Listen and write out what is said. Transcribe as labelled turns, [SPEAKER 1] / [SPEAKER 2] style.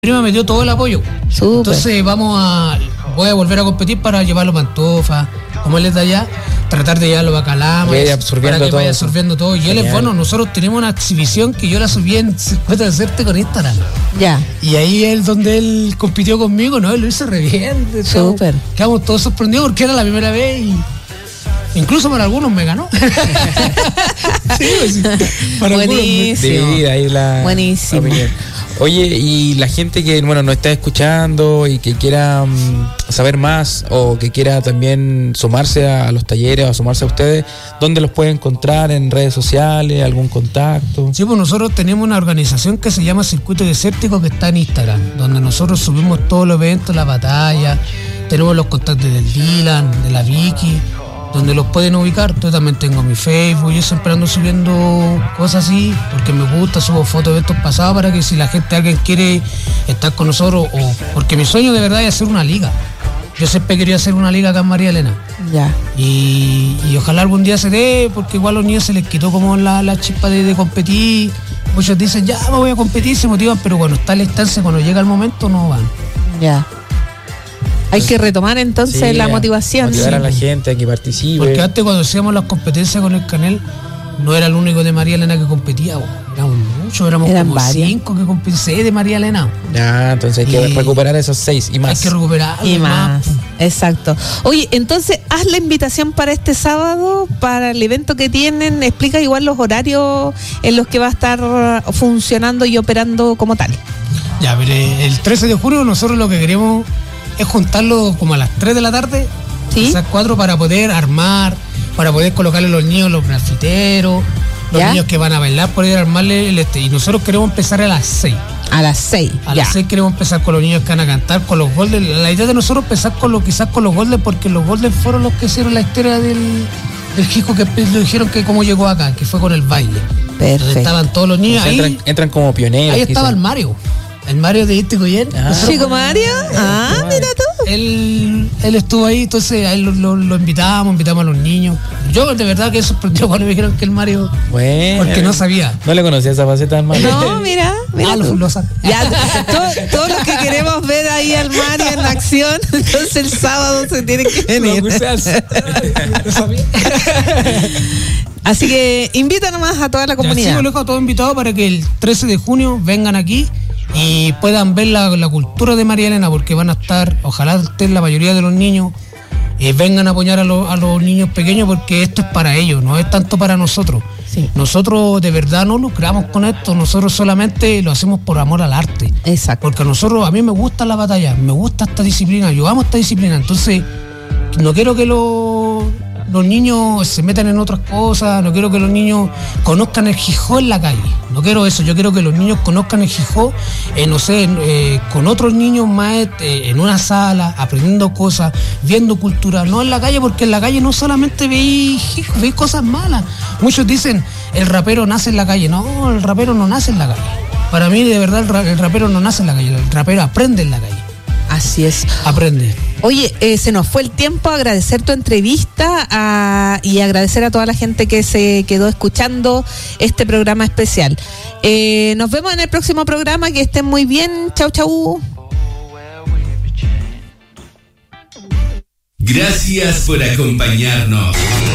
[SPEAKER 1] prima me dio todo el apoyo.
[SPEAKER 2] Súper.
[SPEAKER 1] Entonces voy a volver a competir para llevarlo a Pantofa, como él es de allá, tratar de llevarlo a Calama, para que vaya absorbiendo todo. Y él es bueno. Nosotros tenemos una exhibición que yo la subí en Circuito de Serte con Instagram.
[SPEAKER 2] Ya.
[SPEAKER 1] Y ahí es donde él compitió conmigo, ¿no? Él lo hizo re bien.
[SPEAKER 2] Súper.
[SPEAKER 1] Quedamos todos sorprendidos porque era la primera vez y incluso para algunos me ganó. Sí, para
[SPEAKER 2] buenísimo. Buenísimo.
[SPEAKER 3] Oye, y la gente que nos está escuchando y que quiera saber más o que quiera también sumarse a los talleres o sumarse a ustedes, ¿dónde los puede encontrar? ¿En redes sociales? ¿Algún contacto?
[SPEAKER 1] Sí, pues nosotros tenemos una organización que se llama Circuito Desértico, que está en Instagram, donde nosotros subimos todos los eventos, la batalla, tenemos los contactos del Dylan, de la Vicky, donde los pueden ubicar. Yo también tengo mi Facebook, yo siempre ando subiendo cosas así, porque me gusta, subo fotos de eventos pasados para que si alguien quiere estar con nosotros, o porque mi sueño de verdad es hacer una liga. Yo siempre quería hacer una liga acá en María Elena.
[SPEAKER 2] Ya.
[SPEAKER 1] Y ojalá algún día se dé, porque igual a los niños se les quitó como la chispa de competir. Muchos dicen, ya me voy a competir, se motivan, pero cuando está la instancia, cuando llega el momento, no van.
[SPEAKER 2] Ya. Hay que retomar entonces la motivación.
[SPEAKER 3] Motivar a la gente a que participe.
[SPEAKER 1] Porque antes cuando hacíamos las competencias con el Canel, no era el único de María Elena que competía. Éramos muchos, éramos como varias. 5 que competí de María Elena.
[SPEAKER 3] Ya, entonces hay que recuperar esos 6 y más.
[SPEAKER 1] Hay que recuperar
[SPEAKER 2] y más. Exacto. Oye, entonces haz la invitación para este sábado, para el evento que tienen. Explica igual los horarios en los que va a estar funcionando y operando como tal.
[SPEAKER 1] Ya, pero el 13 de julio nosotros lo que queremos es juntarlo como a las 3 de la tarde,
[SPEAKER 2] ¿sí?
[SPEAKER 1] Quizás 4, para poder armar, para poder colocarle a los niños los grafiteros, los niños que van a bailar, poder armarle y nosotros queremos empezar a las 6.
[SPEAKER 2] A las 6.
[SPEAKER 1] A las 6 queremos empezar con los niños que van a cantar, con los Golden. La idea de nosotros empezar quizás con los Golden, porque los Golden fueron los que hicieron la historia del hijo, que lo dijeron que cómo llegó acá, que fue con el baile.
[SPEAKER 2] Perfecto.
[SPEAKER 1] Entonces estaban todos los niños ahí.
[SPEAKER 3] Entran como pioneros.
[SPEAKER 1] Ahí estaba el Mario. El Mario de Iticoyen.
[SPEAKER 2] ¿Chico Mario? Mira tú.
[SPEAKER 1] Él estuvo ahí, entonces ahí lo invitamos a los niños. Yo de verdad que sorprendió cuando me dijeron que el Mario.
[SPEAKER 3] Bueno.
[SPEAKER 1] Porque no sabía.
[SPEAKER 3] No le conocía esa faceta del Mario.
[SPEAKER 2] No, mira. Ya, todo lo que queremos ver ahí al Mario en acción, entonces el sábado se tiene que venir.
[SPEAKER 1] No sabía.
[SPEAKER 2] Así que invita nomás a toda la comunidad.
[SPEAKER 1] Sí, lo dejo a todos invitados para que el 13 de junio vengan aquí y puedan ver la cultura de María Elena, porque van a estar, ojalá estén la mayoría de los niños, vengan a apoyar a los niños pequeños, porque esto es para ellos, no es tanto para nosotros.
[SPEAKER 2] Sí.
[SPEAKER 1] Nosotros de verdad no lucramos con esto, nosotros solamente lo hacemos por amor al arte.
[SPEAKER 2] Exacto.
[SPEAKER 1] Porque a mí me gusta la batalla, me gusta esta disciplina, yo amo esta disciplina, entonces no quiero que los niños se metan en otras cosas, no quiero que los niños conozcan el Jijó en la calle, no quiero eso, yo quiero que los niños conozcan el Jijó, con otros niños más, en una sala, aprendiendo cosas, viendo cultura, no en la calle, porque en la calle no solamente veis cosas malas. Muchos dicen, el rapero nace en la calle. No, el rapero no nace en la calle. Para mí, de verdad, el rapero no nace en la calle, el rapero aprende en la calle.
[SPEAKER 2] Así es.
[SPEAKER 1] Aprende.
[SPEAKER 2] Oye, se nos fue el tiempo. Agradecer tu entrevista y agradecer a toda la gente que se quedó escuchando este programa especial. Nos vemos en el próximo programa. Que estén muy bien. Chau.
[SPEAKER 4] Gracias por acompañarnos.